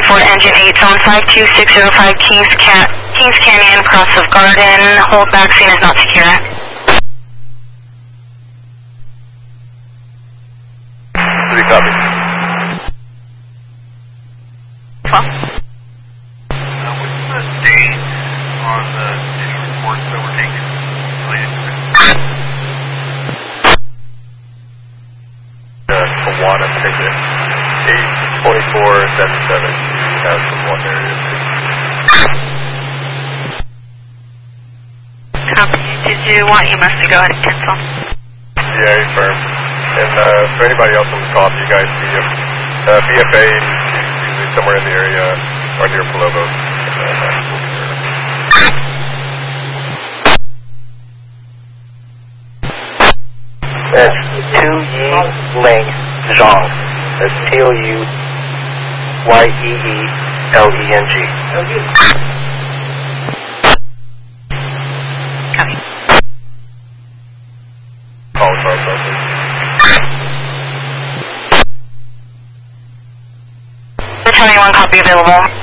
34 engine 8, zone 52605 Kings Canyon, cross of Garden, hold back, scene is not secure. Pretty copy. Well. What's the date on the city reports that were taken related to the Tawana ticket, 82477. Has some one area. Copy. Did you want EMS to go ahead and cancel? Yeah, confirm. And for anybody else on the call, if you guys see BFA is usually somewhere in the area or near Palobo. That's Tu Yi Ling Zhang. That's TOUYEELENG. Copy. Call from something. The 21 copy available.